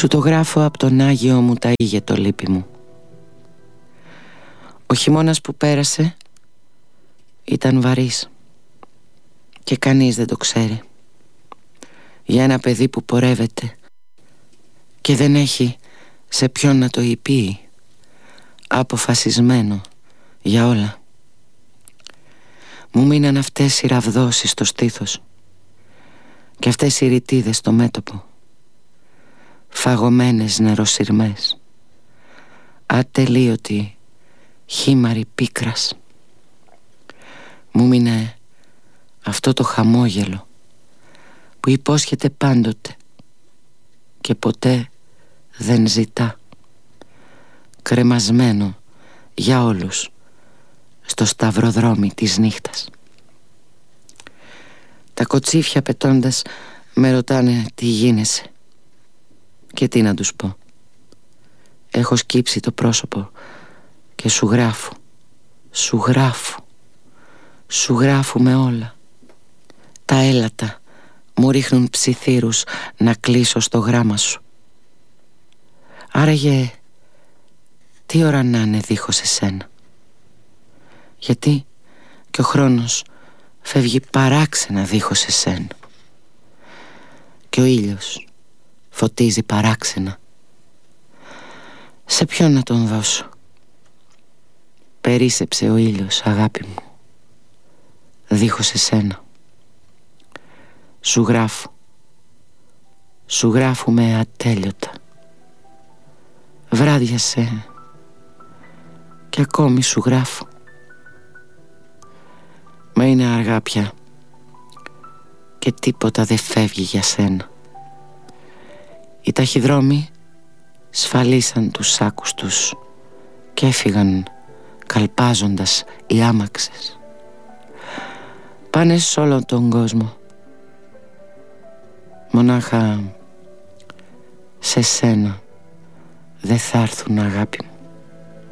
Σου το γράφω από τον Άγιο μου ταΐγε το λύπη μου. Ο χειμώνας που πέρασε ήταν βαρύς και κανείς δεν το ξέρει. Για ένα παιδί που πορεύεται και δεν έχει σε ποιον να το υπεί, αποφασισμένο για όλα. Μου μείναν αυτές οι ραβδώσεις στο στήθος και αυτές οι ρητίδες στο μέτωπο, φαγωμένες νεροσυρμές, ατελείωτη χήμαρη πίκρας. Μου μείνε αυτό το χαμόγελο που υπόσχεται πάντοτε και ποτέ δεν ζητά, κρεμασμένο για όλους στο σταυροδρόμι της νύχτας. Τα κοτσίφια πετώντας με ρωτάνε τι γίνεσαι και τι να τους πω. Έχω σκύψει το πρόσωπο και σου γράφω, σου γράφουμε όλα. Τα έλατα μου ρίχνουν ψιθύρους να κλείσω στο γράμμα σου. Άραγε τι ώρα να είναι δίχως εσένα? Γιατί και ο χρόνος φεύγει παράξενα δίχως εσένα και ο ήλιος φωτίζει παράξενα. Σε ποιον να τον δώσω? Περίσσεψε ο ήλιος, αγάπη μου, δίχως εσένα. Σου γράφουμε ατέλειωτα. Βράδιασε και ακόμη σου γράφω. Μα είναι αργά πια και τίποτα δεν φεύγει για σένα. Οι ταχυδρόμοι σφαλίσαν τους σάκους τους και έφυγαν καλπάζοντας οι άμαξες. Πάνε σε όλο τον κόσμο, μονάχα σε σένα δεν θα έρθουν, αγάπη μου.